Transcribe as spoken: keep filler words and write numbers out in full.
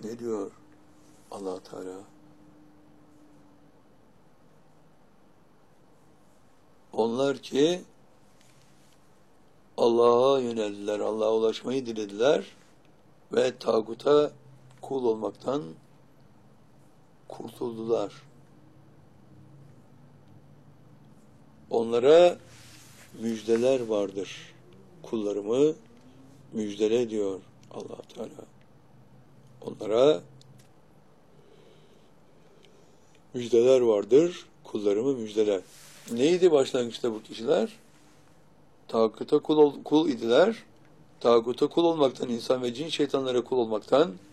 Ne diyor Allah Teala? Onlar ki Allah'a yöneldiler, Allah'a ulaşmayı dilediler ve tağuta kul olmaktan kurtuldular. Onlara müjdeler vardır. Kullarımı müjdele diyor Allah Teala. Onlara müjdeler vardır. Kullarımı müjdele. Neydi başlangıçta bu kişiler? Tağuta kul, ol, kul idiler. Tağuta kul olmaktan, insan ve cin şeytanlara kul olmaktan